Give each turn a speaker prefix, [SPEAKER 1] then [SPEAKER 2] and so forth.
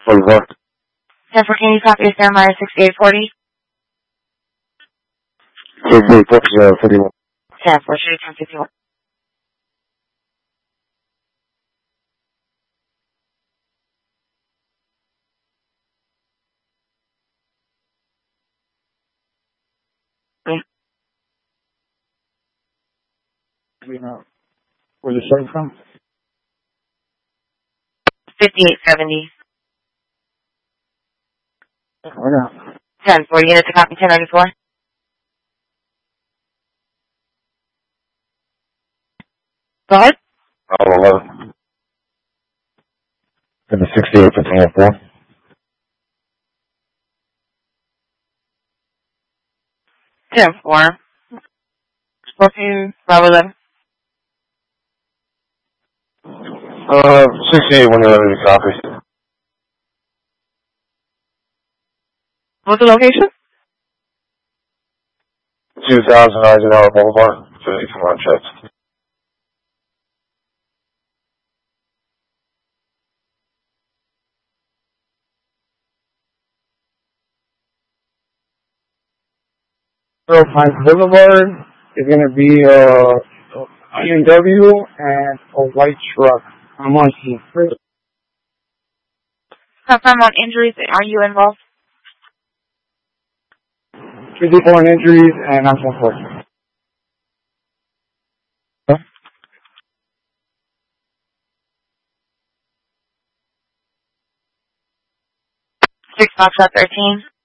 [SPEAKER 1] Boulevard.
[SPEAKER 2] 10-4, can you copy Jeremiah 6840?
[SPEAKER 1] 6841.
[SPEAKER 2] 10-4, show you 1051.
[SPEAKER 1] Where's the show from?
[SPEAKER 2] 5870.
[SPEAKER 1] Where now?
[SPEAKER 2] 10-4, units to copy 1094. Go ahead.
[SPEAKER 1] 11. And the 68 for 10-4.
[SPEAKER 2] 10-4. 14, Bravo 11.
[SPEAKER 1] 68 when you're ready to copy.
[SPEAKER 2] What's the location?
[SPEAKER 1] 2000 Eisenhower Boulevard. 51 checks. Pines Boulevard is going to be BMW and a white truck. I'm on scene.
[SPEAKER 2] Confirm on injuries. Are you involved?
[SPEAKER 1] 54 injuries and I'm so forth.
[SPEAKER 2] 6 Foxtrot 13.